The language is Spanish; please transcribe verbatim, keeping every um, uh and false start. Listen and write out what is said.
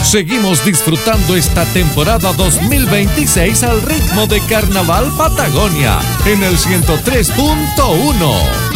Seguimos disfrutando esta temporada dos mil veintiséis al ritmo de Carnaval Patagonia en el ciento tres punto uno.